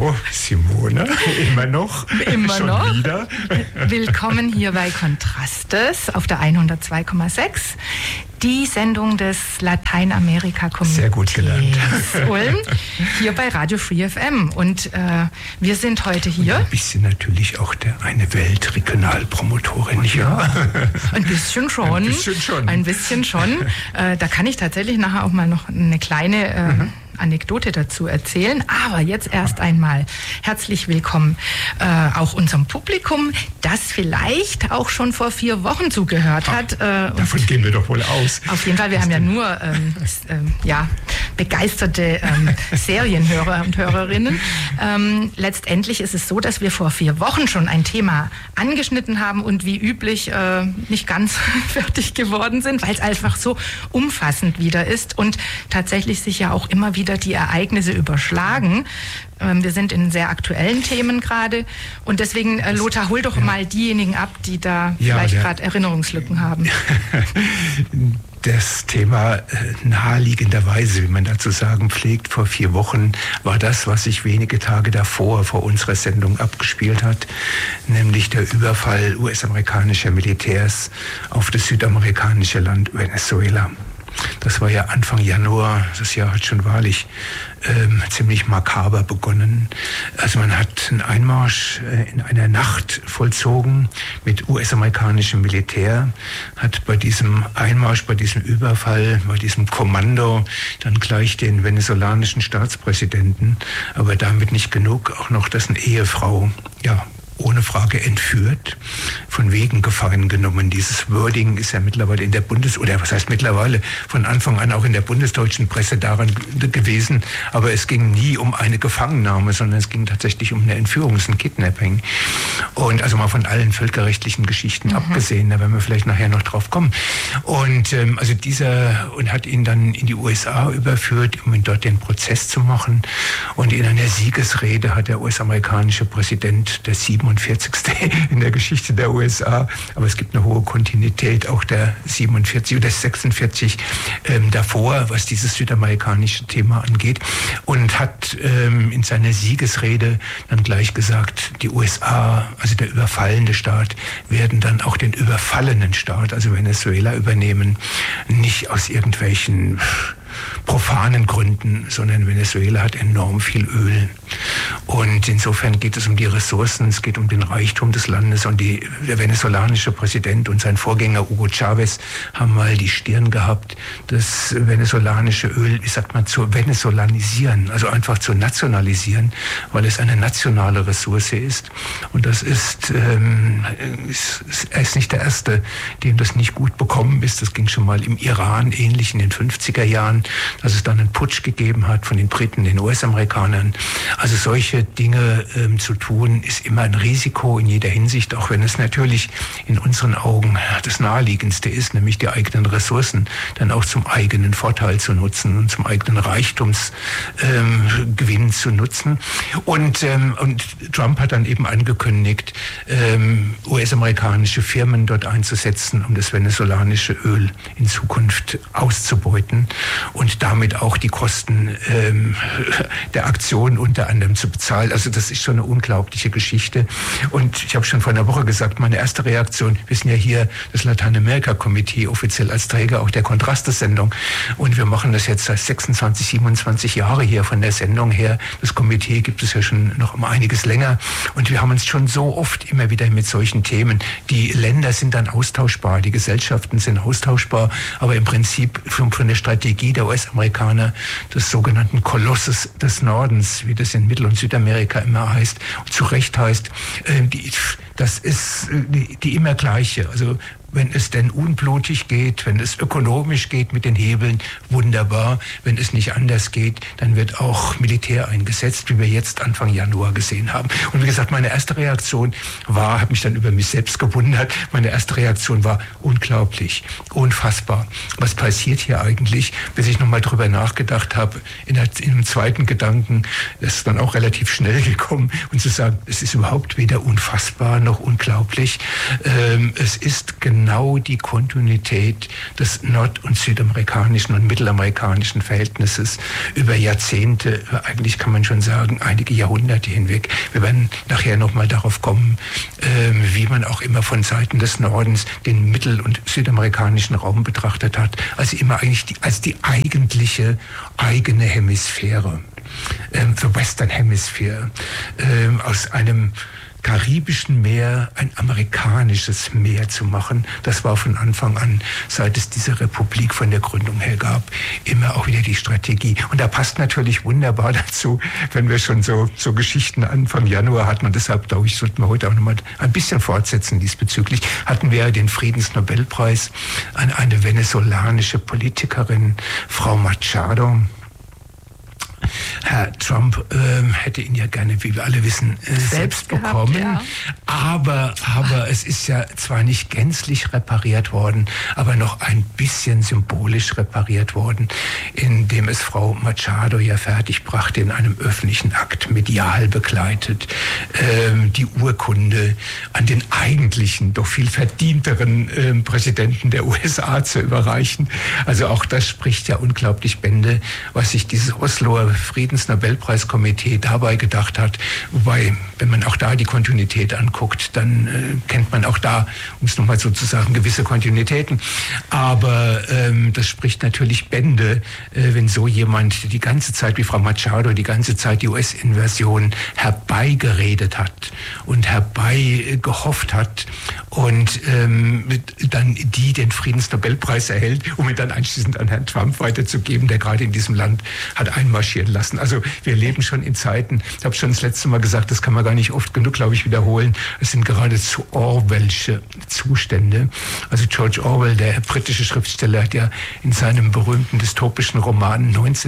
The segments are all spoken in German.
Hallo, Simone. Immer noch. Immer schon noch. Wieder. Willkommen hier bei Kontrastes auf der 102,6. Die Sendung des Lateinamerika-Komitees Sehr gut gelernt. Ulm, hier bei Radio Free FM. Und wir sind heute hier. Und ein bisschen natürlich auch eine Weltregionalpromotorin, nicht wahr? Ein bisschen schon. Ein bisschen schon. Ein bisschen schon. Da kann ich tatsächlich nachher auch mal noch eine kleine Anekdote dazu erzählen. Aber jetzt erst einmal herzlich willkommen auch unserem Publikum, das vielleicht auch schon vor 4 Wochen zugehört hat. Davon gehen wir doch wohl aus. Auf jeden Fall, wir haben ja nur begeisterte Serienhörer und Hörerinnen. Letztendlich ist es so, dass wir vor 4 Wochen schon ein Thema angeschnitten haben und wie üblich nicht ganz fertig geworden sind, weil es einfach so umfassend wieder ist und tatsächlich sich ja auch immer wieder die Ereignisse überschlagen. Wir sind in sehr aktuellen Themen gerade und deswegen, Lothar, hol doch mal diejenigen ab, die da vielleicht gerade Erinnerungslücken haben. Das Thema naheliegenderweise, wie man dazu sagen pflegt, vor 4 Wochen war das, was sich wenige Tage davor vor unserer Sendung abgespielt hat, nämlich der Überfall US-amerikanischer Militärs auf das südamerikanische Land Venezuela. Das war ja Anfang Januar, das Jahr hat schon wahrlich ziemlich makaber begonnen. Also man hat einen Einmarsch in einer Nacht vollzogen mit US-amerikanischem Militär, hat bei diesem Einmarsch, bei diesem Überfall, bei diesem Kommando dann gleich den venezolanischen Staatspräsidenten, aber damit nicht genug, auch noch dessen Ehefrau, ohne Frage entführt, von wegen gefangen genommen. Dieses Wording ist ja mittlerweile in der von Anfang an auch in der bundesdeutschen Presse daran gewesen, aber es ging nie um eine Gefangennahme, sondern es ging tatsächlich um eine Entführung, ein Kidnapping. Und also mal von allen völkerrechtlichen Geschichten abgesehen, da werden wir vielleicht nachher noch drauf kommen. Und und hat ihn dann in die USA überführt, um ihn dort den Prozess zu machen. Und in einer Siegesrede hat der US-amerikanische Präsident, der 47. in der Geschichte der USA, aber es gibt eine hohe Kontinuität auch der 47 oder 46 davor, was dieses südamerikanische Thema angeht, und hat in seiner Siegesrede dann gleich gesagt, die USA, also der überfallende Staat, werden dann auch den überfallenen Staat, also Venezuela, übernehmen, nicht aus irgendwelchen profanen Gründen, sondern Venezuela hat enorm viel Öl. Und insofern geht es um die Ressourcen, es geht um den Reichtum des Landes. Und der venezolanische Präsident und sein Vorgänger Hugo Chavez haben mal die Stirn gehabt, das venezolanische Öl, zu venezolanisieren, also einfach zu nationalisieren, weil es eine nationale Ressource ist. Und das ist, er ist nicht der Erste, dem das nicht gut bekommen ist. Das ging schon mal im Iran ähnlich in den 50er Jahren, dass es dann einen Putsch gegeben hat von den Briten, den US-Amerikanern. Also solche Dinge zu tun, ist immer ein Risiko in jeder Hinsicht, auch wenn es natürlich in unseren Augen das Naheliegendste ist, nämlich die eigenen Ressourcen dann auch zum eigenen Vorteil zu nutzen und zum eigenen Reichtumsgewinn zu nutzen. Und Trump hat dann eben angekündigt, US-amerikanische Firmen dort einzusetzen, um das venezolanische Öl in Zukunft auszubeuten und damit auch die Kosten der Aktion unter anderem zu bezahlen. Also das ist schon eine unglaubliche Geschichte. Und ich habe schon vor einer Woche gesagt, meine erste Reaktion, wir sind ja hier das Lateinamerika-Komitee, offiziell als Träger auch der Kontrastes-Sendung. Und wir machen das jetzt seit 26, 27 Jahre hier von der Sendung her. Das Komitee gibt es ja schon noch um einiges länger. Und wir haben uns schon so oft immer wieder mit solchen Themen, die Länder sind dann austauschbar, die Gesellschaften sind austauschbar, aber im Prinzip von der Strategie der US-Amerikaner, des sogenannten Kolosses des Nordens, wie das in Mittel- und Südamerika immer heißt, zu Recht heißt, das ist die immer gleiche. Also wenn es denn unblutig geht, wenn es ökonomisch geht mit den Hebeln, wunderbar. Wenn es nicht anders geht, dann wird auch Militär eingesetzt, wie wir jetzt Anfang Januar gesehen haben. Und wie gesagt, meine erste Reaktion habe mich dann über mich selbst gewundert. Meine erste Reaktion war unglaublich, unfassbar. Was passiert hier eigentlich? Bis ich nochmal drüber nachgedacht habe, in einem zweiten Gedanken, das ist dann auch relativ schnell gekommen, und zu sagen, es ist überhaupt weder unfassbar noch unglaublich. Es ist genau genau die Kontinuität des nord- und südamerikanischen und mittelamerikanischen Verhältnisses über Jahrzehnte, eigentlich kann man schon sagen, einige Jahrhunderte hinweg. Wir werden nachher nochmal darauf kommen, wie man auch immer von Seiten des Nordens den mittel- und südamerikanischen Raum betrachtet hat, als immer eigentlich als die eigentliche eigene Hemisphäre, the Western Hemisphere, aus einem karibischen Meer ein amerikanisches Meer zu machen. Das war von Anfang an, seit es diese Republik von der Gründung her gab, immer auch wieder die Strategie. Und da passt natürlich wunderbar dazu, wenn wir schon so Geschichten Anfang Januar hatten, und deshalb glaube ich, sollten wir heute auch nochmal ein bisschen fortsetzen diesbezüglich, hatten wir den Friedensnobelpreis an eine venezolanische Politikerin, Frau Machado. Herr Trump hätte ihn ja gerne, wie wir alle wissen, selbst bekommen. Ja. Aber es ist ja zwar nicht gänzlich repariert worden, aber noch ein bisschen symbolisch repariert worden, indem es Frau Machado ja fertigbrachte, in einem öffentlichen Akt medial begleitet, die Urkunde an den eigentlichen, doch viel verdienteren Präsidenten der USA zu überreichen. Also auch das spricht ja unglaublich Bände, was sich dieses Osloer Friedensnobelpreiskomitee dabei gedacht hat. Wobei, wenn man auch da die Kontinuität anguckt, dann kennt man auch da, um es nochmal so zu sagen, gewisse Kontinuitäten. Aber das spricht natürlich Bände, wenn so jemand die ganze Zeit, wie Frau Machado, die ganze Zeit die US-Invasion herbeigeredet hat und herbeigehofft hat und dann den Friedensnobelpreis erhält, um ihn dann anschließend an Herrn Trump weiterzugeben, der gerade in diesem Land hat einmarschieren lassen. Also wir leben schon in Zeiten, ich habe schon das letzte Mal gesagt, das kann man gar nicht oft genug, glaube ich, wiederholen, es sind geradezu Orwellsche Zustände. Also George Orwell, der britische Schriftsteller, hat ja in seinem berühmten dystopischen Roman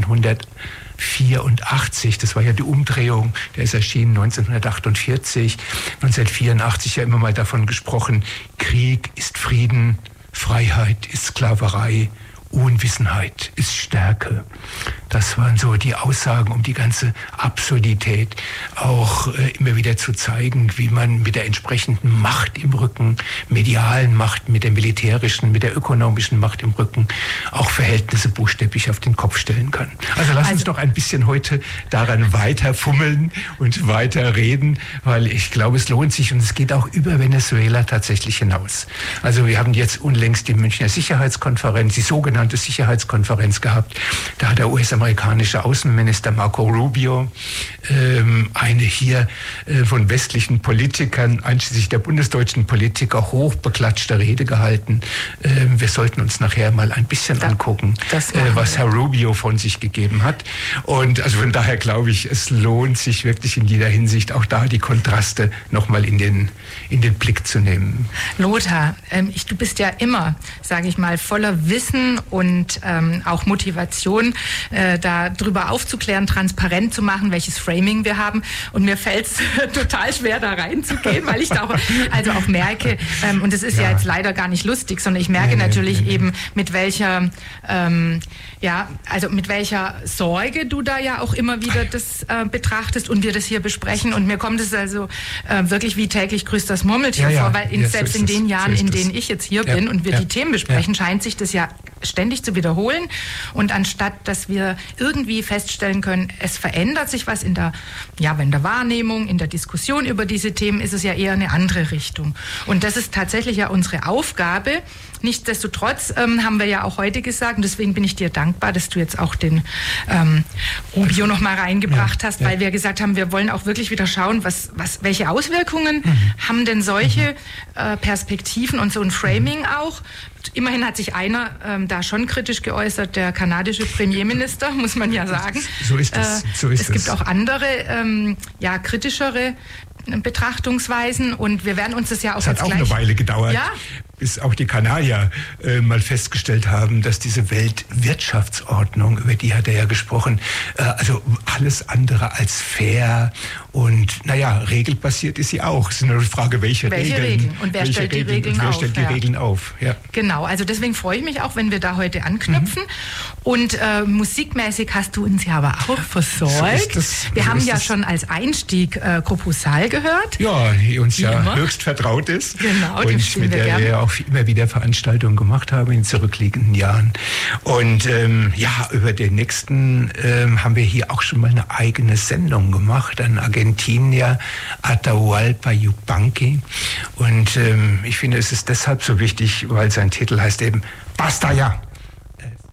1984, das war ja die Umdrehung, der ist erschienen 1948, 1984 ja immer mal davon gesprochen, Krieg ist Frieden, Freiheit ist Sklaverei, Unwissenheit ist Stärke. Das waren so die Aussagen, um die ganze Absurdität auch immer wieder zu zeigen, wie man mit der entsprechenden Macht im Rücken, medialen Macht, mit der militärischen, mit der ökonomischen Macht im Rücken auch Verhältnisse buchstäblich auf den Kopf stellen kann. Also lass uns doch ein bisschen heute daran weiter fummeln und weiter reden, weil ich glaube, es lohnt sich und es geht auch über Venezuela tatsächlich hinaus. Also wir haben jetzt unlängst die Münchner Sicherheitskonferenz, die sogenannte Sicherheitskonferenz gehabt. Da hat der US-amerikanische Außenminister Marco Rubio eine hier von westlichen Politikern, einschließlich der bundesdeutschen Politiker, hochbeklatschte Rede gehalten. Wir sollten uns nachher mal ein bisschen angucken, was Herr Rubio von sich gegeben hat. Und also von daher glaube ich, es lohnt sich wirklich in jeder Hinsicht auch da die Kontraste nochmal in den Blick zu nehmen. Lothar, du bist ja immer, sage ich mal, voller Wissen und auch Motivation, darüber aufzuklären, transparent zu machen, welches Framing wir haben. Und mir fällt es total schwer, da reinzugehen, weil ich da auch merke, und es ist ja jetzt leider gar nicht lustig, sondern ich merke natürlich eben, mit welcher mit welcher Sorge du da ja auch immer wieder das betrachtest und wir das hier besprechen. Und mir kommt es also wirklich wie täglich grüßt das Murmeltier vor, weil selbst in den Jahren, in denen ich jetzt hier bin und wir die Themen besprechen, scheint sich das ja ständig zu wiederholen. Und anstatt, dass wir irgendwie feststellen können, es verändert sich was in der Wahrnehmung, in der Diskussion über diese Themen, ist es ja eher eine andere Richtung. Und das ist tatsächlich ja unsere Aufgabe. Nichtsdestotrotz haben wir ja auch heute gesagt, und deswegen bin ich dir dankbar, dass du jetzt auch den Rubio noch mal reingebracht hast, weil wir gesagt haben, wir wollen auch wirklich wieder schauen, welche Auswirkungen haben denn solche Perspektiven und so ein Framing auch. Immerhin hat sich einer da schon kritisch geäußert, der kanadische Premierminister, muss man ja sagen. So ist es. Es gibt auch andere, kritischere Betrachtungsweisen und wir werden uns das ja auch jetzt gleich... Es hat auch eine Weile gedauert. Ja? Bis auch die Kanadier mal festgestellt haben, dass diese Weltwirtschaftsordnung, über die hat er ja gesprochen, also alles andere als fair und, regelbasiert ist sie auch. Es ist nur die Frage, welche Regeln. Und wer stellt die Regeln auf? Wer stellt die Regeln auf? Ja. Genau, also deswegen freue ich mich auch, wenn wir da heute anknüpfen. Und musikmäßig hast du uns ja aber auch versorgt. Wir haben ja schon als Einstieg Corpusal gehört. Ja, die uns ja höchst vertraut ist. Genau, und mit der wir ja auch auch immer wieder Veranstaltungen gemacht habe in zurückliegenden Jahren. Und über den nächsten haben wir hier auch schon mal eine eigene Sendung gemacht, ein Argentinier, Atahualpa Yupanqui. Und ich finde, es ist deshalb so wichtig, weil sein Titel heißt eben Basta ya!